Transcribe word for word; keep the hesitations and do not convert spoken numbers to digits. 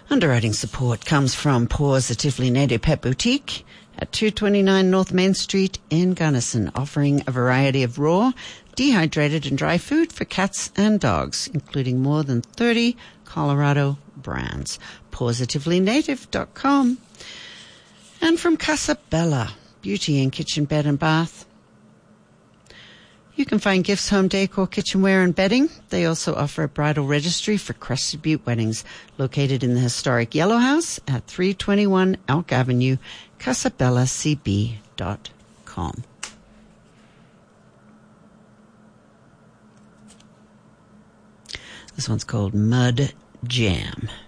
Underwriting support comes from Positively Native Pet Boutique at two twenty-nine North Main Street in Gunnison, offering a variety of raw, dehydrated and dry food for cats and dogs, including more than thirty Colorado brands. positively native dot com. And from Casa Bella, beauty in kitchen, bed and bath. You can find gifts, home decor, kitchenware, and bedding. They also offer a bridal registry for Crested Butte weddings, located in the historic Yellow House at three twenty-one Elk Avenue, casabella c b dot com. This one's called Mud Jam.